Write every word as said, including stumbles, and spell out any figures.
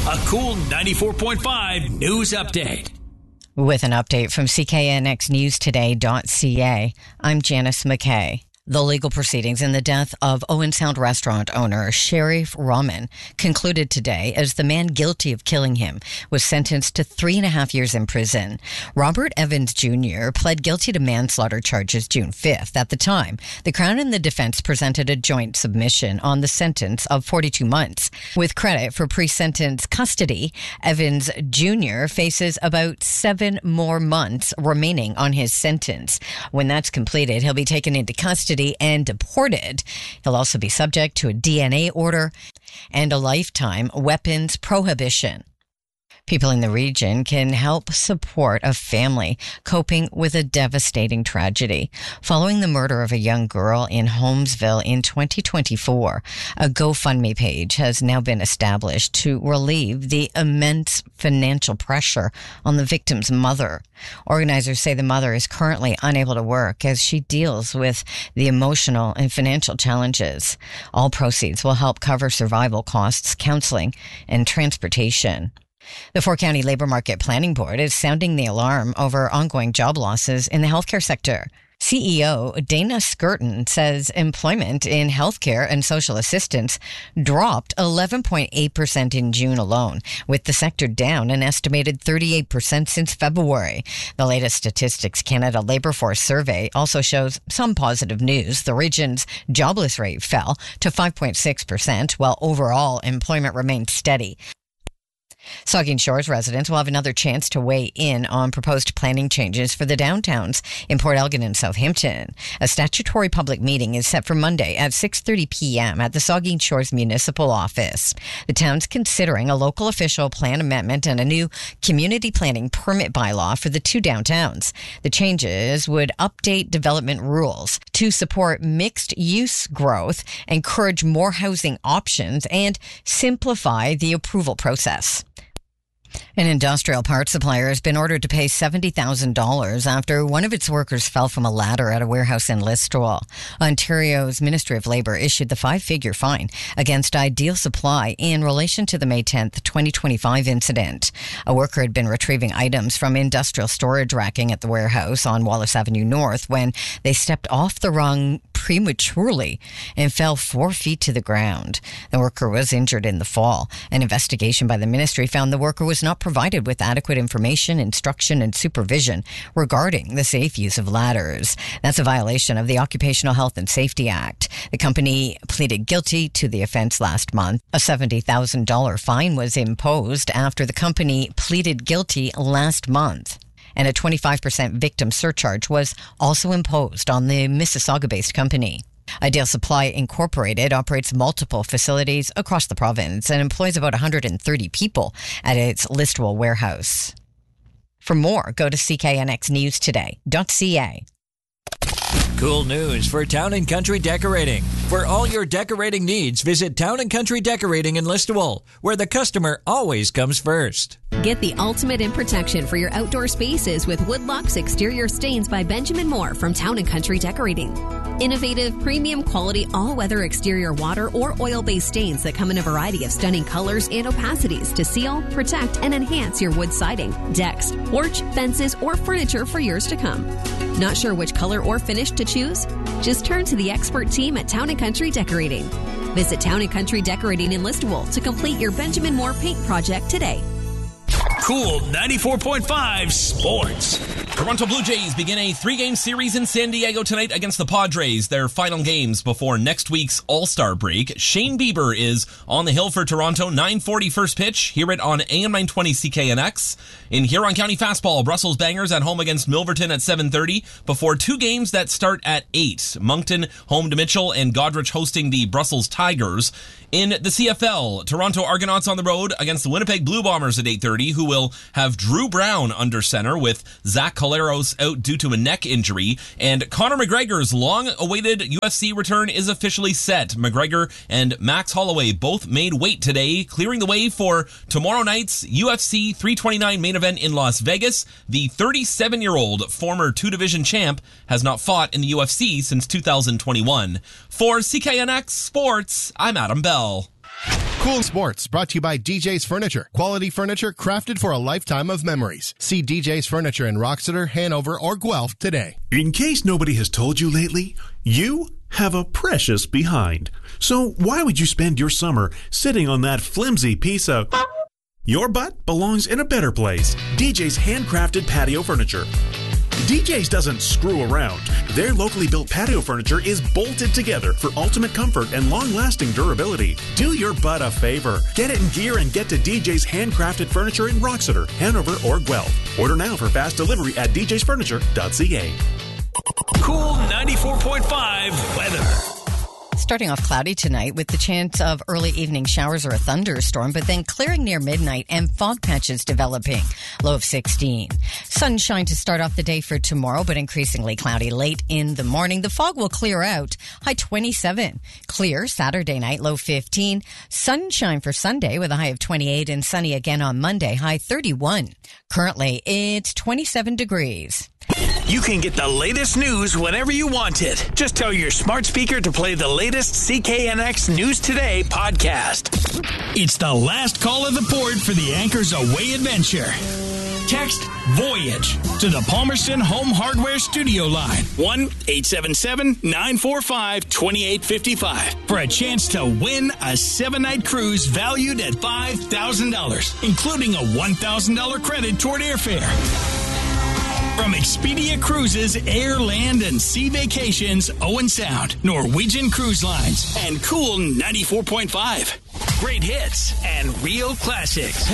A Cool ninety-four point five news update. With an update from C K N X News Today dot C A, I'm Janice McKay. The legal proceedings in the death of Owen Sound restaurant owner Sharif Rahman concluded today as the man guilty of killing him was sentenced to three and a half years in prison. Robert Evans Junior pled guilty to manslaughter charges June fifth. At the time, the Crown and the defense presented a joint submission on the sentence of forty-two months. With credit for pre-sentence custody, Evans Junior faces about seven more months remaining on his sentence. When that's completed, he'll be taken into custody and deported. He'll also be subject to a D N A order and a lifetime weapons prohibition. People in the region can help support a family coping with a devastating tragedy. Following the murder of a young girl in Holmesville in twenty twenty-four, a GoFundMe page has now been established to relieve the immense financial pressure on the victim's mother. Organizers say the mother is currently unable to work as she deals with the emotional and financial challenges. All proceeds will help cover survival costs, counseling, and transportation. The Four County Labor Market Planning Board is sounding the alarm over ongoing job losses in the healthcare sector. C E O Dana Skirton says employment in healthcare and social assistance dropped eleven point eight percent in June alone, with the sector down an estimated thirty-eight percent since February. The latest Statistics Canada Labour Force survey also shows some positive news. The region's jobless rate fell to five point six percent, while overall employment remained steady. Saugeen Shores residents will have another chance to weigh in on proposed planning changes for the downtowns in Port Elgin and Southampton. A statutory public meeting is set for Monday at six thirty p.m. at the Saugeen Shores Municipal Office. The town's considering a local official plan amendment and a new community planning permit bylaw for the two downtowns. The changes would update development rules to support mixed-use growth, encourage more housing options, and simplify the approval process. An industrial parts supplier has been ordered to pay seventy thousand dollars after one of its workers fell from a ladder at a warehouse in Listowel. Ontario's Ministry of Labour issued the five-figure fine against Ideal Supply in relation to the May tenth, twenty twenty-five incident. A worker had been retrieving items from industrial storage racking at the warehouse on Wallace Avenue North when they stepped off the rung prematurely and fell four feet to the ground. The worker was injured in the fall. An investigation by the ministry found the worker was not provided with adequate information, instruction, and supervision regarding the safe use of ladders. That's a violation of the Occupational Health and Safety Act. The company pleaded guilty to the offense last month. A seventy thousand dollars fine was imposed after the company pleaded guilty last month. And a twenty-five percent victim surcharge was also imposed on the Mississauga-based company. Ideal Supply Incorporated operates multiple facilities across the province and employs about one hundred thirty people at its Listowel warehouse. For more, go to C K N X News Today dot C A. Cool news for Town and Country Decorating. For all your decorating needs, visit Town and Country Decorating in Listowel, where the customer always comes first. Get the ultimate in protection for your outdoor spaces with Woodlock's Exterior Stains by Benjamin Moore from Town and Country Decorating. Innovative, premium quality, all-weather exterior water or oil-based stains that come in a variety of stunning colors and opacities to seal, protect, and enhance your wood siding, decks, porch, fences, or furniture for years to come. Not sure which color or finish to choose? Just turn to the expert team at Town and Country Decorating. Visit Town and Country Decorating in Listowel to complete your Benjamin Moore paint project today. Cool ninety-four point five Sports. Toronto Blue Jays begin a three-game series in San Diego tonight against the Padres, their final games before next week's All-Star break. Shane Bieber is on the hill for Toronto, nine forty first pitch. Hear it on A M nine twenty C K N X. In Huron County Fastball, Brussels Bangers at home against Milverton at seven thirty before two games that start at eight. Moncton home to Mitchell and Godrich hosting the Brussels Tigers. In the C F L, Toronto Argonauts on the road against the Winnipeg Blue Bombers at eight thirty, who will have Drew Brown under center with Zach Collaros out due to a neck injury. And Conor McGregor's long-awaited U F C return is officially set. McGregor and Max Holloway both made weight today, clearing the way for tomorrow night's U F C three twenty-nine main event in Las Vegas. The thirty-seven-year-old former two-division champ has not fought in the U F C since two thousand twenty-one. For C K N X Sports, I'm Adam Bell. Cool Sports, brought to you by D J's Furniture. Quality furniture crafted for a lifetime of memories. See D J's Furniture in Roxeter, Hanover, or Guelph today. In case nobody has told you lately, you have a precious behind. So why would you spend your summer sitting on that flimsy piece of... Your butt belongs in a better place. D J's handcrafted patio furniture. D J's doesn't screw around. Their locally built patio furniture is bolted together for ultimate comfort and long-lasting durability. Do your butt a favor. Get it in gear and get to D J's handcrafted furniture in Roxeter, Hanover, or Guelph. Order now for fast delivery at d j's furniture dot c a. Cool ninety-four point five weather. Starting off cloudy tonight with the chance of early evening showers or a thunderstorm, but then clearing near midnight and fog patches developing. Low of sixteen. Sunshine to start off the day for tomorrow, but increasingly cloudy late in the morning. The fog will clear out. High twenty-seven. Clear Saturday night, low fifteen. Sunshine for Sunday with a high of twenty-eight and sunny again on Monday, high thirty-one. Currently, it's twenty-seven degrees. You can get the latest news whenever you want it. Just tell your smart speaker to play the latest C K N X News Today podcast. It's the last call of the port for the Anchors Away adventure. Text VOYAGE to the Palmerston Home Hardware Studio line, one eight seven seven, nine four five, two eight five five, for a chance to win a seven-night cruise valued at five thousand dollars, including a one thousand dollars credit toward airfare. From Expedia Cruises, Air, Land, and Sea Vacations, Owen Sound, Norwegian Cruise Lines, and Cool ninety-four point five. Great hits and real classics.